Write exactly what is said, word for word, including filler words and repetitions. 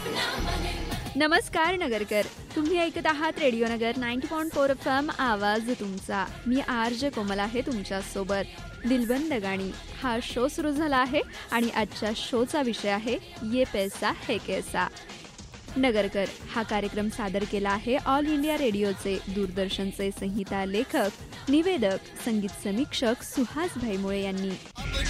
नमस्कार नगरकर, तुम्ही ऐकत आहात रेडिओ नगर नव्वद पॉईंट चार एफ एम आवाज तुमचा. मी आरजे कोमल आहे तुमच्या सोबत. दिलबंद गाणी हा शो सुरू झाला आहे आणि आजच्या शोचा विषय आहे ये पैसा है कैसा. नगरकर हा कार्यक्रम सादर केला आहे ऑल इंडिया रेडिओचे दूरदर्शनचे संहिता लेखक, निवेदक, संगीत समीक्षक सुहास भाईमुळे यांनी.